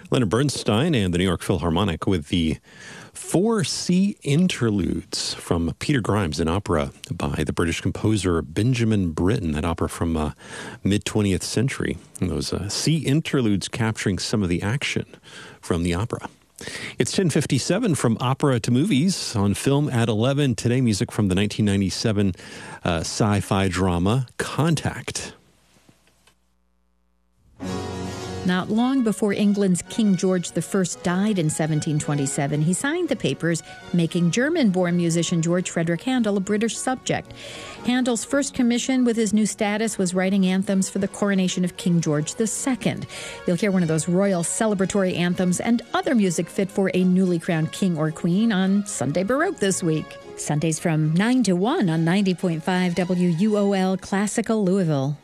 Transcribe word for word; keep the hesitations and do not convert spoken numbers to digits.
Leonard Bernstein and the New York Philharmonic with the Four Sea Interludes from Peter Grimes, an opera by the British composer Benjamin Britten, that opera from uh, mid-twentieth century. And those uh, sea interludes capturing some of the action from the opera. It's ten fifty-seven from opera to movies. On film at eleven, today music from the nineteen ninety-seven uh, sci-fi drama Contact. Not long before England's King George the First died in seventeen twenty-seven, he signed the papers making German-born musician George Frederick Handel a British subject. Handel's first commission with his new status was writing anthems for the coronation of King George the Second. You'll hear one of those royal celebratory anthems and other music fit for a newly crowned king or queen on Sunday Baroque this week. Sundays from nine to one on ninety point five W U O L Classical Louisville.